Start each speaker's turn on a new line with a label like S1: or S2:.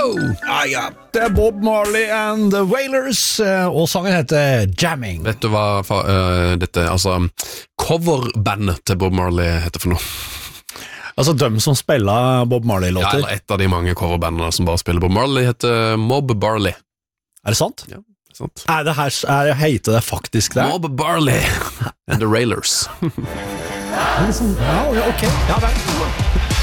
S1: Ja, det Bob Marley and the Wailers, og sangen heter Jamming.
S2: Vet du hva dette, altså coverbandet til Bob Marley heter for noe?
S1: Altså dem som spiller Bob Marley-låter.
S2: Ja, eller et av de mange coverbandene som bare spiller Bob Marley heter Mob Barley.
S1: Er det sant?
S2: Ja, det er sant.
S1: Heter det faktisk det?
S2: Mob Barley and the Railers.
S1: Ja, ok. Ja, vel.